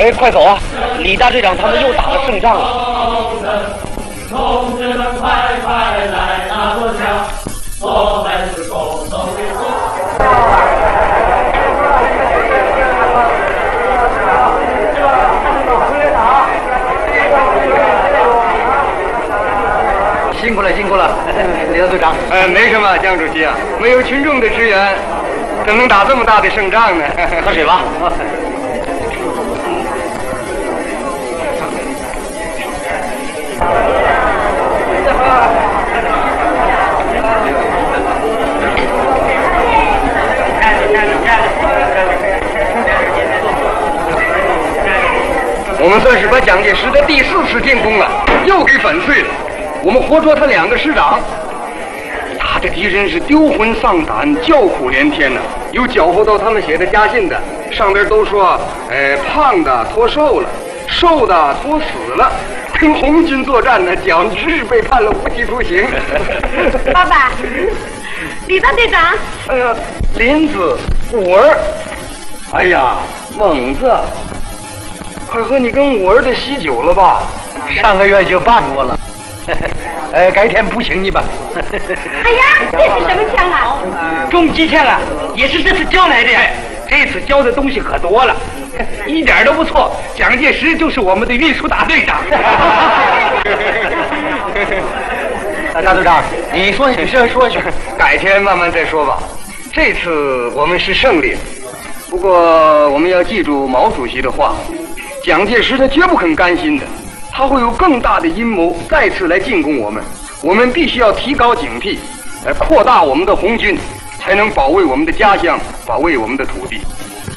哎，快走啊！李大队长他们又打了胜仗了。 同志们，快快来打坐下，我们是共同的辛苦了，辛苦了，李大队长。 没什么，江主席啊，没有群众的支援，怎能打这么大的胜仗呢？ 喝水吧。 我们算是把蒋介石的第4次进攻又给粉碎了。我们活捉他2个师长，他的敌人是丢魂丧胆、叫苦连天呐。有搅和到他们写的家信的，上边都说，胖的脱瘦了，瘦的脱死了。跟红军作战呢，蒋介石被判了无期徒刑。 爸爸，李大队长。 哎呀，林子、五儿，哎呀，猛子，快喝你跟五儿的喜酒了吧？ 上个月就办过了。改天补请你吧。 哎呀，这是什么枪啊？ 重机枪啊，也是这次交来的。这次交的东西可多了，一点都不错。蒋介石就是我们的运输大队长。大队长，你说去， 改天慢慢再说吧。这次我们是胜利，不过我们要记住毛主席的话，蒋介石他绝不肯甘心的。他会有更大的阴谋再次来进攻我们，我们必须要提高警惕，扩大我们的红军，才能保卫我们的家乡，保卫我们的土地。